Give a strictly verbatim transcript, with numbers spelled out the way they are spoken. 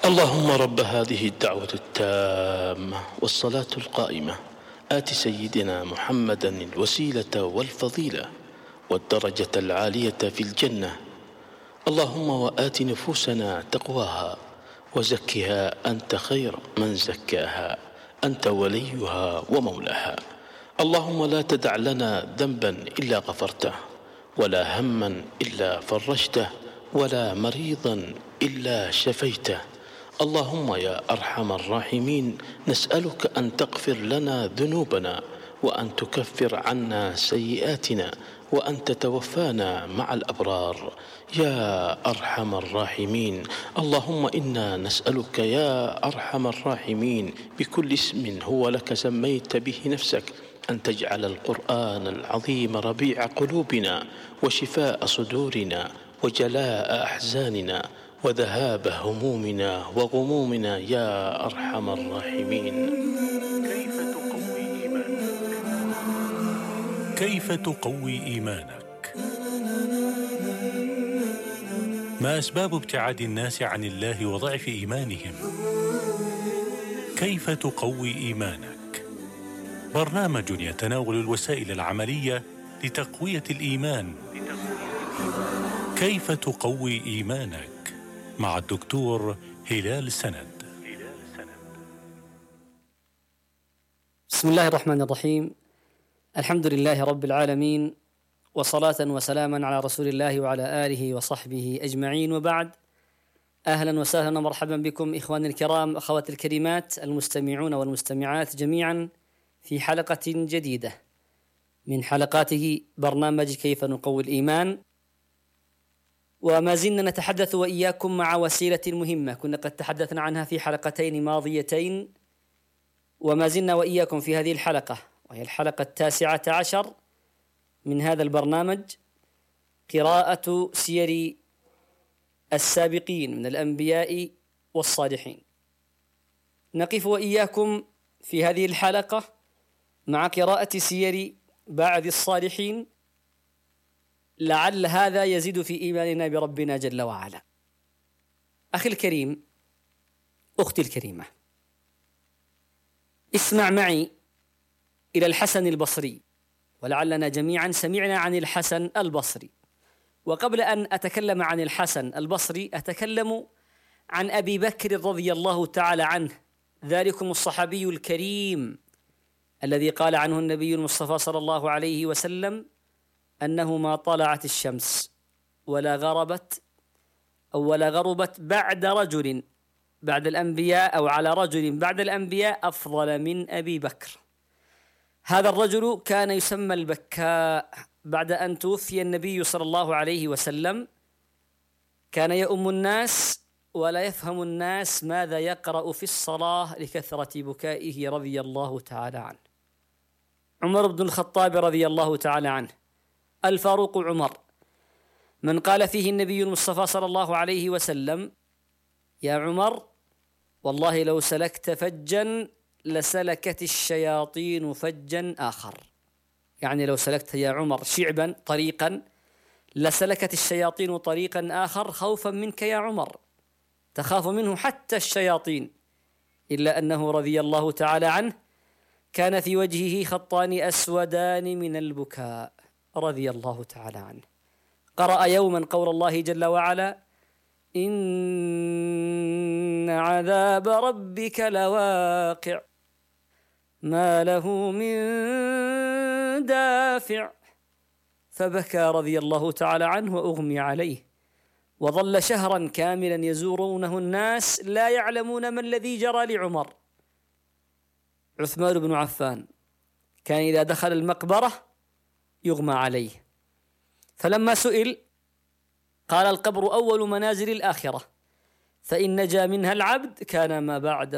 اللهم رب هذه الدعوة التامة والصلاة القائمة آت سيدنا محمدا الوسيلة والفضيلة والدرجة العالية في الجنة. اللهم وآت نفوسنا تقواها وزكها أنت خير من زكاها، أنت وليها ومولاها. اللهم لا تدع لنا ذنبا إلا غفرته، ولا هما إلا فرجته، ولا مريضا إلا شفيته. اللهم يا أرحم الراحمين، نسألك أن تغفر لنا ذنوبنا، وأن تكفر عنا سيئاتنا، وأن تتوفانا مع الأبرار يا أرحم الراحمين. اللهم إنا نسألك يا أرحم الراحمين بكل اسم هو لك سميت به نفسك أن تجعل القرآن العظيم ربيع قلوبنا وشفاء صدورنا وجلاء أحزاننا وذهاب همومنا وغمومنا يا أرحم الراحمين. كيف تقوي إيمانك؟ كيف تقوي إيمانك؟ ما أسباب ابتعاد الناس عن الله وضعف إيمانهم؟ كيف تقوي إيمانك؟ برنامج يتناول الوسائل العملية لتقوية الإيمان. كيف تقوي إيمانك؟ مع الدكتور هلال سند. بسم الله الرحمن الرحيم. الحمد لله رب العالمين، وصلاة وسلاما على رسول الله وعلى آله وصحبه أجمعين، وبعد. أهلا وسهلا ومرحبا بكم إخواني الكرام، أخواتي الكريمات، المستمعون والمستمعات جميعا في حلقة جديدة من حلقاته برنامج كيف نقوي الإيمان. وما زلنا نتحدث وإياكم مع وسيلة مهمة كنا قد تحدثنا عنها في حلقتين ماضيتين، وما زلنا وإياكم في هذه الحلقة، وهي الحلقة التاسعة عشر من هذا البرنامج، قراءة سير السابقين من الأنبياء والصالحين. نقف وإياكم في هذه الحلقة مع قراءة سير بعض الصالحين، لعل هذا يزيد في إيماننا بربنا جل وعلا. أخي الكريم، أختي الكريمة، اسمع معي إلى الحسن البصري، ولعلنا جميعا سمعنا عن الحسن البصري. وقبل أن أتكلم عن الحسن البصري أتكلم عن أبي بكر رضي الله تعالى عنه، ذلكم الصحابي الكريم الذي قال عنه النبي المصطفى صلى الله عليه وسلم أنه ما طلعت الشمس ولا غربت أو ولا غربت بعد رجل بعد الأنبياء أو على رجل بعد الأنبياء أفضل من أبي بكر. هذا الرجل كان يسمى البكاء. بعد أن توفي النبي صلى الله عليه وسلم كان يؤم الناس ولا يفهم الناس ماذا يقرأ في الصلاة لكثرة بكائه رضي الله تعالى عنه. عمر بن الخطاب رضي الله تعالى عنه، الفاروق عمر، من قال فيه النبي المصطفى صلى الله عليه وسلم: يا عمر والله لو سلكت فجا لسلكت الشياطين فجا آخر. يعني لو سلكت يا عمر شعبا طريقا لسلكت الشياطين طريقا آخر خوفا منك يا عمر، تخاف منه حتى الشياطين. إلا أنه رضي الله تعالى عنه كان في وجهه خطان أسودان من البكاء رضي الله تعالى عنه. قرأ يوما قول الله جل وعلا: إن عذاب ربك لواقع ما له من دافع، فبكى رضي الله تعالى عنه وأغمي عليه، وظل شهرا كاملا يزورونه الناس لا يعلمون ما الذي جرى لعمر. عثمان بن عفان كان إذا دخل المقبرة يغمى عليه، فلما سئل قال: القبر أول منازل الآخرة، فإن نجا منها العبد كان ما بعده